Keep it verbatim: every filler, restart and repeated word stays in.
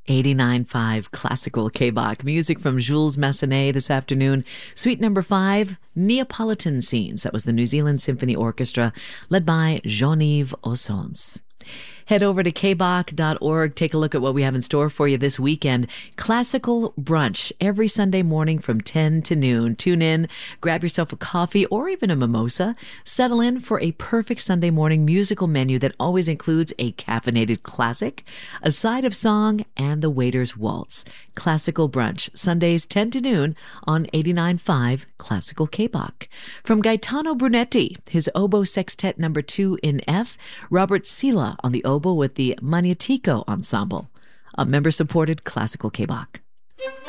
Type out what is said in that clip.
eighty-nine point five Classical K-Bach. Music from Jules Massenet this afternoon. Suite number five, Neapolitan Scenes. That was the New Zealand Symphony Orchestra, led by Jean-Yves Ossons. Head over to k bach dot org. Take a look at what we have in store for you this weekend. Classical brunch every Sunday morning from ten to noon. Tune in, grab yourself a coffee or even a mimosa. Settle in for a perfect Sunday morning musical menu that always includes a caffeinated classic, a side of song, and the waiter's waltz. Classical brunch, Sundays ten to noon on eighty-nine point five Classical K-Bach. From Gaetano Brunetti, his oboe sextet number two in F, Robert Sila on the oboe with the Maniatico Ensemble, a member-supported Classical K-Bach.